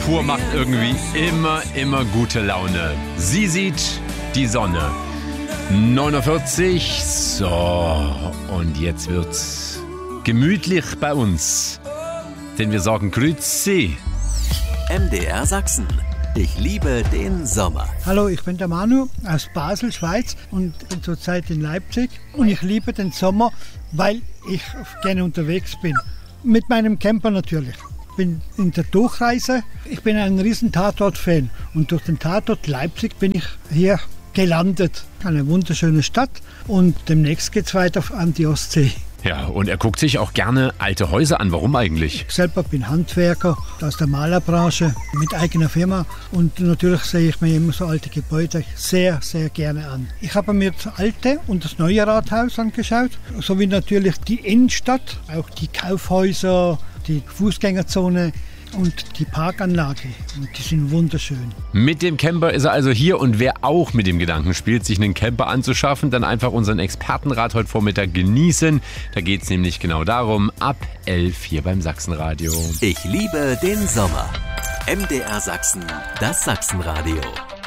pur macht irgendwie immer gute Laune. Sie sieht die Sonne. 49. So, und jetzt wird's gemütlich bei uns. Denn wir sagen Grüezi. MDR Sachsen. Ich liebe den Sommer. Hallo, ich bin der Manu aus Basel, Schweiz und bin zurzeit in Leipzig. Und ich liebe den Sommer, weil ich gerne unterwegs bin. Mit meinem Camper natürlich. Ich bin in der Durchreise. Ich bin ein riesen Tatort-Fan. Und durch den Tatort Leipzig bin ich hier gelandet. Eine wunderschöne Stadt. Und demnächst geht es weiter an die Ostsee. Ja, und er guckt sich auch gerne alte Häuser an. Warum eigentlich? Ich selber bin Handwerker aus der Malerbranche mit eigener Firma und natürlich sehe ich mir immer so alte Gebäude sehr gerne an. Ich habe mir das alte und das neue Rathaus angeschaut, sowie natürlich die Innenstadt, auch die Kaufhäuser, die Fußgängerzone und die Parkanlage. Und die sind wunderschön. Mit dem Camper ist er also hier und wer auch mit dem Gedanken spielt, sich einen Camper anzuschaffen, dann einfach unseren Expertenrat heute Vormittag genießen. Da geht es nämlich genau darum, ab 11 hier beim Sachsenradio. Ich liebe den Sommer. MDR Sachsen, das Sachsenradio.